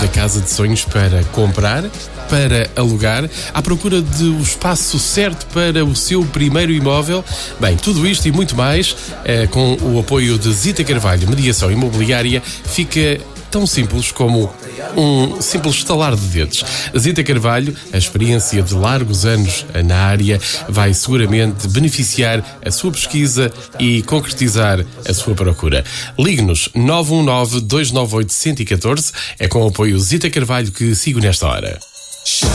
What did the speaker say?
da casa de sonhos para comprar, para alugar, à procura do espaço certo para o seu primeiro imóvel. Bem, tudo isto e muito mais, com o apoio de Zita Carvalho, mediação imobiliária, fica tão simples como um simples estalar de dedos. Zita Carvalho, a experiência de largos anos na área, vai seguramente beneficiar a sua pesquisa e concretizar a sua procura. Ligue-nos 919-298-114. É com o apoio Zita Carvalho que sigo nesta hora.